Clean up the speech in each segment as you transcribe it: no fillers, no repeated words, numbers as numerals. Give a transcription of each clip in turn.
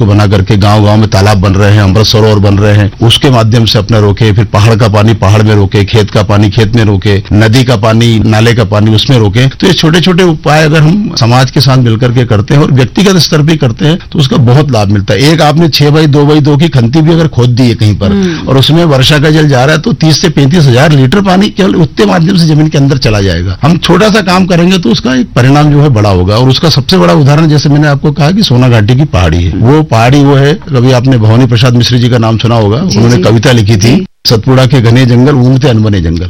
को बना करके गांव गांव में तालाब बन रहे हैं, अमृत सरोवर बन रहे हैं, उसके माध्यम से अपना रोके। फिर पहाड़ का पानी पहाड़ में रोके, खेत का पानी खेत में रोके, नदी का पानी नाले का पानी उसमें रोके। तो ये छोटे छोटे उपाय अगर हम समाज के साथ मिलकर के करते हैं और व्यक्तिगत स्तर पर करते हैं तो उसका बहुत लाभ मिलता है। एक आपने 6x2x2 की खंती भी अगर खोद दी है कहीं पर और उसमें वर्षा का जल जा रहा है तो 30 से 35 हजार लीटर पानी केवल उसके माध्यम से जमीन के अंदर चला जाएगा। हम छोटा सा काम करेंगे तो उसका एक परिणाम जो है बड़ा होगा। और उसका सबसे बड़ा उदाहरण जैसे मैंने आपको कहा कि सोना घाटी की पहाड़ी है, वो पहाड़ी वो है, कभी आपने भवानी प्रसाद मिश्र जी का नाम सुना होगा, उन्होंने कविता लिखी थी सतपुड़ा के घने जंगल ऊँघते अनबने जंगल।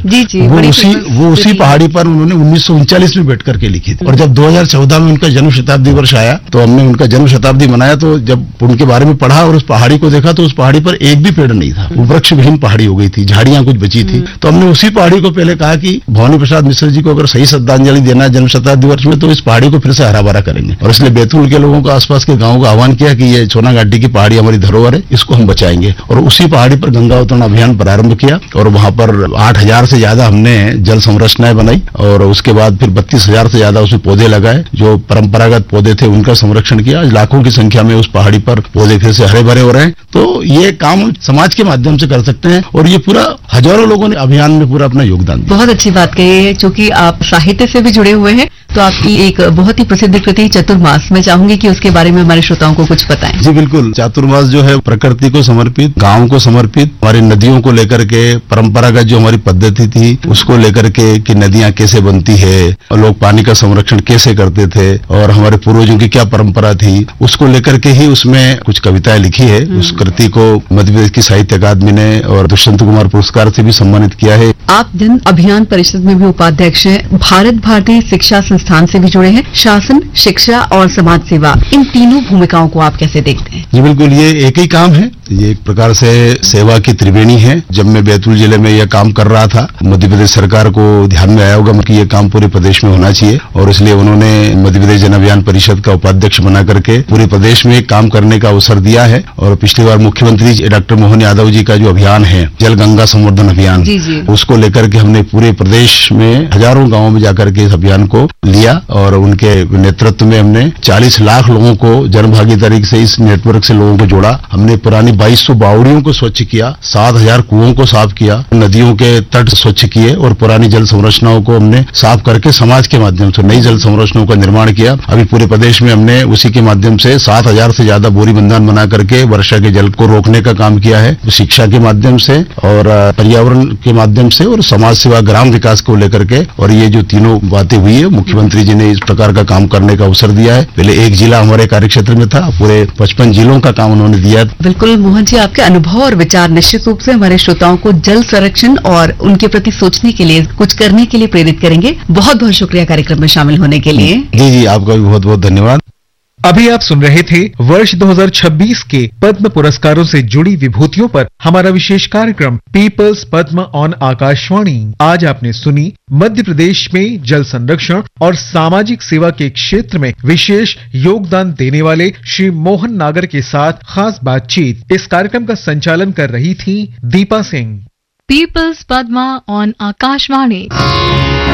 वो उसी पहाड़ी पर उन्होंने 1939 में बैठ करके लिखी थी। और जब 2014 में उनका जन्म शताब्दी वर्ष आया तो हमने उनका जन्म शताब्दी मनाया, तो जब उनके बारे में पढ़ा और उस पहाड़ी को देखा तो उस पहाड़ी पर एक भी पेड़ नहीं था, वो वृक्ष विहीन पहाड़ी हो गई थी, झाड़ियां कुछ बची थी। तो हमने उसी पहाड़ी को पहले कहा कि भवानी प्रसाद मिश्र जी को अगर सही श्रद्धांजलि देना है जन्म शताब्दी वर्ष में तो इस पहाड़ी को फिर से हरा भरा करेंगे। और इसलिए बैतूल के लोगों को, आसपास के गाँव का आह्वान किया कि ये सोना घाटी की पहाड़ी हमारी धरोहर है, इसको हम बचाएंगे। और उसी पहाड़ी पर गंगा अवतरण अभियान प्रारंभ किया और वहां पर 8,000 से ज्यादा हमने जल संरचनाएं बनाई और उसके बाद फिर 32,000 से ज्यादा उसमें पौधे लगाए। जो परंपरागत पौधे थे उनका संरक्षण किया। आज लाखों की संख्या में उस पहाड़ी पर पौधे फिर से हरे भरे हो रहे हैं। तो ये काम समाज के माध्यम से कर सकते हैं और ये पूरा हजारों लोगों ने अभियान में पूरा अपना योगदान दिया। बहुत अच्छी बात कही है। चूंकि आप साहित्य से भी जुड़े हुए हैं तो आपकी एक बहुत ही प्रसिद्ध कृति चातुर्मास, मैं चाहूंगी कि उसके बारे में हमारे श्रोताओं को कुछ बताएं। जी बिल्कुल। चातुर्मास जो है प्रकृति को समर्पित, गांव को समर्पित, हमारी नदियों को लेकर के, परंपरागत जो हमारी पद्धति थी उसको लेकर के कि नदियां कैसे बनती है और लोग पानी का संरक्षण कैसे करते थे और हमारे पूर्वजों की क्या परंपरा थी, उसको लेकर के ही उसमें कुछ कविताएं लिखी है। उस कृति को मध्य प्रदेश की साहित्य अकादमी ने और दुष्यंत कुमार पुरस्कार से भी सम्मानित किया है। आप जन अभियान परिषद में भी उपाध्यक्ष हैं, भारत भारतीय शिक्षा संस्थान से भी जुड़े हैं। शासन, शिक्षा और समाज सेवा, इन तीनों भूमिकाओं को आप कैसे देखते हैं? जी बिल्कुल, ये एक ही काम है, ये एक प्रकार से सेवा की त्रिवेणी है। जब मैं बैतूल जिले में यह काम कर रहा था, मध्य प्रदेश सरकार को ध्यान में आया होगा कि ये काम पूरे प्रदेश में होना चाहिए और इसलिए उन्होंने मध्य प्रदेश जन अभियान परिषद का उपाध्यक्ष बना करके पूरे प्रदेश में काम करने का अवसर दिया है। और पिछली बार मुख्यमंत्री डॉक्टर मोहन यादव जी का जो अभियान है जल गंगा संवर्धन अभियान, उसको लेकर के हमने पूरे प्रदेश में हजारों गाँवों में जाकर के इस अभियान को लिया और उनके नेतृत्व में हमने 40 लाख लोगों को जन भागीदारी से इस नेटवर्क से लोगों को जोड़ा। हमने पुरानी 2200 बावड़ियों को स्वच्छ किया, 7,000 कुओं को साफ किया, नदियों के तट स्वच्छ किए और पुरानी जल संरचनाओं को हमने साफ करके समाज के माध्यम से नई जल संरचनाओं का निर्माण किया। अभी पूरे प्रदेश में हमने उसी के माध्यम से 7,000 से ज्यादा बोरी बंधान बना करके वर्षा के जल को रोकने का काम किया है। शिक्षा के माध्यम से और पर्यावरण के माध्यम से और समाज सेवा, ग्राम विकास को लेकर के। और ये जो तीनों बातें हुई है, मुख्यमंत्री जी ने इस प्रकार का काम करने का अवसर दिया है। पहले एक जिला हमारे कार्यक्षेत्र में था, पूरे 55 जिलों का काम उन्होंने दिया। बिल्कुल मोहन जी, आपके अनुभव और विचार निश्चित रूप से हमारे श्रोताओं को जल संरक्षण और उनके प्रति सोचने के लिए, कुछ करने के लिए प्रेरित करेंगे। बहुत बहुत शुक्रिया कार्यक्रम में शामिल होने के लिए। जी, आपका भी बहुत बहुत धन्यवाद। अभी आप सुन रहे थे वर्ष 2026 के पद्म पुरस्कारों से जुड़ी विभूतियों पर हमारा विशेष कार्यक्रम पीपल्स पद्म ऑन आकाशवाणी। आज आपने सुनी मध्य प्रदेश में जल संरक्षण और सामाजिक सेवा के क्षेत्र में विशेष योगदान देने वाले श्री मोहन नागर के साथ खास बातचीत। इस कार्यक्रम का संचालन कर रही थी दीपा सिंह। Peoples Padma on Akashvani.